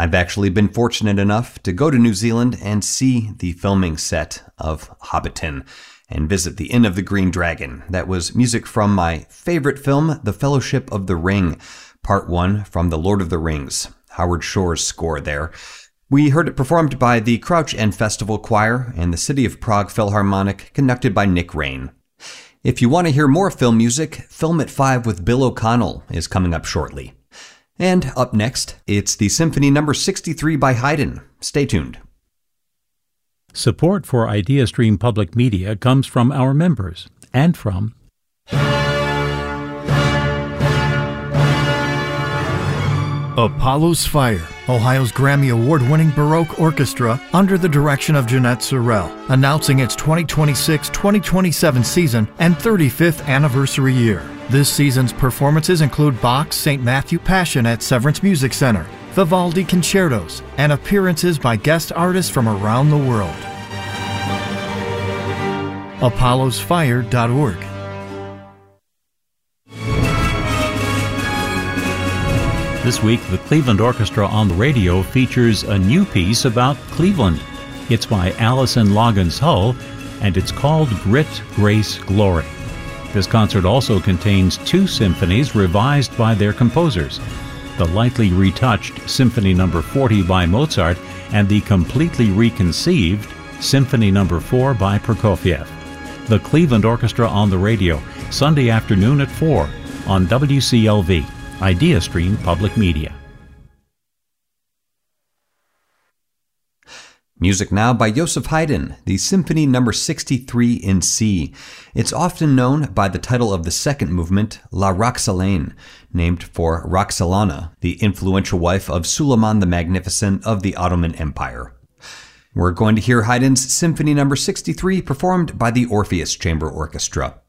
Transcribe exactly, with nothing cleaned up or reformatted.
I've actually been fortunate enough to go to New Zealand and see the filming set of Hobbiton and visit the Inn of the Green Dragon. That was music from my favorite film, The Fellowship of the Ring, Part one from The Lord of the Rings. Howard Shore's score there. We heard it performed by the Crouch End Festival Choir and the City of Prague Philharmonic, conducted by Nick Rain. If you want to hear more film music, Film at Five with Bill O'Connell is coming up shortly. And up next, it's the Symphony number sixty-three by Haydn. Stay tuned. Support for IdeaStream Public Media comes from our members and from Apollo's Fire, Ohio's Grammy Award-winning Baroque orchestra under the direction of Jeanette Sorrell, announcing its twenty twenty-six twenty twenty-seven season and thirty-fifth anniversary year. This season's performances include Bach's Saint Matthew Passion at Severance Music Center, Vivaldi concertos, and appearances by guest artists from around the world. apollos fire dot org. This week, the Cleveland Orchestra on the Radio features a new piece about Cleveland. It's by Alison Loggins Hull, and it's called Grit, Grace, Glory. This concert also contains two symphonies revised by their composers, the lightly retouched Symphony number forty by Mozart and the completely reconceived Symphony number four by Prokofiev. The Cleveland Orchestra on the Radio, Sunday afternoon at four on W C L V. IdeaStream Public Media. Music now by Joseph Haydn, the Symphony number sixty-three in C. It's often known by the title of the second movement, La Roxelane, named for Roxolana, the influential wife of Suleiman the Magnificent of the Ottoman Empire. We're going to hear Haydn's Symphony number sixty-three performed by the Orpheus Chamber Orchestra.